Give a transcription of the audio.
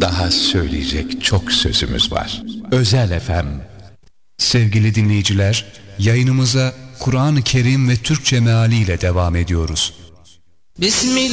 Daha söyleyecek çok sözümüz var. Özel FM. Sevgili dinleyiciler, yayınımıza Kur'an-ı Kerim ve Türkçe mealiyle devam ediyoruz.